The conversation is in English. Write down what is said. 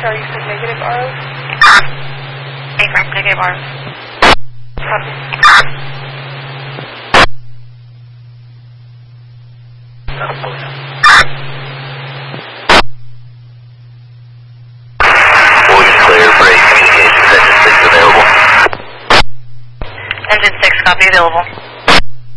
Star, you said negative ROs? Affirm, negative ROs. Copy. Voice clear, break communications, engine 6 available. Engine 6, copy, available.